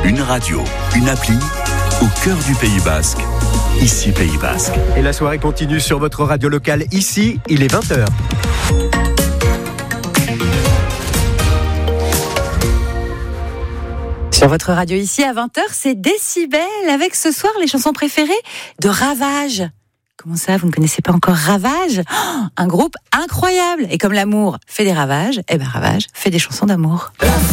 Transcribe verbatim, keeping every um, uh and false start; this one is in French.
Une radio, une appli, au cœur du Pays Basque. Ici Pays Basque. Et la soirée continue sur votre radio locale. Ici, il est vingt heures. Sur votre radio ici à vingt heures, c'est Décibel avec ce soir les chansons préférées de Ravage. Comment ça, vous ne connaissez pas encore Ravage ? Oh, un groupe incroyable. Et comme l'amour fait des ravages, eh ben Ravage fait des chansons d'amour.